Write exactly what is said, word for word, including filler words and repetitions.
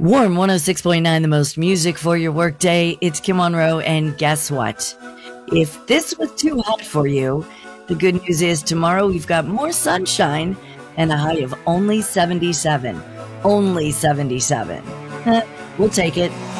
Warm one oh six point nine, the most music for your workday. It's Kim Monroe, and guess what? If this was too hot for you, the good news is tomorrow we've got more sunshine and a high of only seventy-seven. Only seventy-seven. We'll take it.